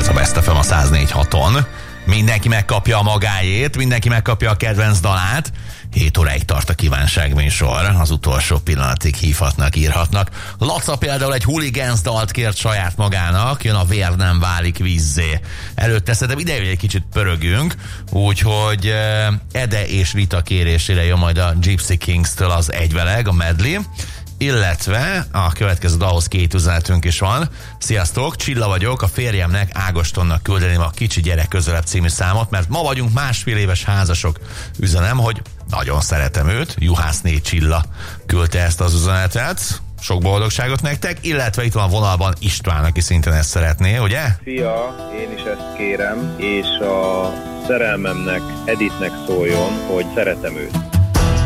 Ez a Best FM a 104.6-on. Mindenki megkapja a magáét, mindenki megkapja a kedvenc dalát. 7 óráig tart a kívánságműsor, az utolsó pillanatig hívhatnak, írhatnak. Laca például egy Hooligans dalt kért saját magának, jön a Vér nem válik vízzé. Előtte szerintem ide, hogy egy kicsit pörögünk, úgyhogy Ede és Rita kérésére jön majd a Gypsy Kings-től az egyveleg, a medley, illetve a következő dalhoz 2 üzenetünk is van. Sziasztok, Csilla vagyok, a férjemnek, Ágostonnak küldeném a Kicsi gyerek közelebb című számot, mert ma vagyunk 1,5 éves házasok. Üzenem, hogy nagyon szeretem őt, Juhászné Csilla küldte ezt az üzenetet. Sok boldogságot nektek, illetve itt van a vonalban István, aki szintén ezt szeretné, ugye? Szia, én is ezt kérem, és a szerelmemnek, Editnek szóljon, hogy szeretem őt.